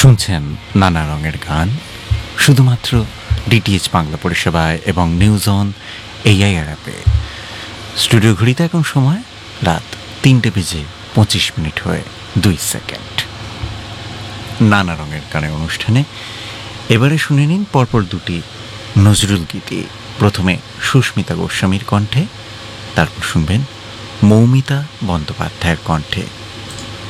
শুনছেন নানা রঙের গান শুধুমাত্র ডিটিএইচ বাংলা পরিষেবায় এবং নিউজ অন এআইআর অ্যাপে। স্টুডিও ঘড়িতে এখন সময় রাত 3:25 হয়ে 2 সেকেন্ড। নানা রঙের গানের অনুষ্ঠানে এবারে শুনে নিন পরপর দুটি নজরুল গীতি। প্রথমে সুস্মিতা গোস্বামীর কণ্ঠে, তারপর শুনবেন মৌমিতা বন্দ্যোপাধ্যায়ের কণ্ঠে